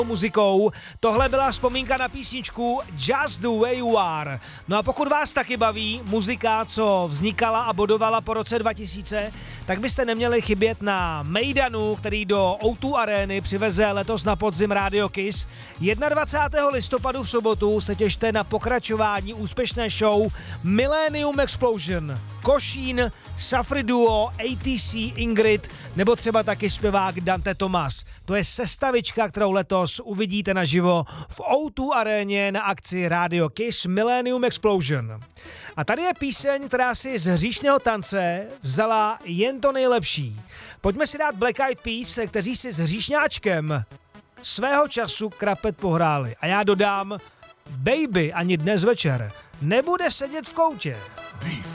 muzikou. Tohle byla vzpomínka na písničku Just the Way You Are. No a pokud vás taky baví muzika, co vznikala a bodovala po roce 2000, tak byste neměli chybět na Mejdanu, který do O2 Areny přiveze letos na podzim Radio Kiss. 21. listopadu v sobotu se těšte na pokračování úspěšné show Millennium Explosion. Košín, Safri Duo, ATC, Ingrid nebo třeba taky zpěvák Dante Thomas. To je sestavička, kterou letos uvidíte naživo v O2 aréně na akci Radio Kiss Millennium Explosion. A tady je píseň, která si z hříšného tance vzala jen to nejlepší. Pojďme si dát Black Eyed Peas, kteří si s hříšňáčkem svého času krapet pohráli. A já dodám, Baby ani dnes večer nebude sedět v koutě.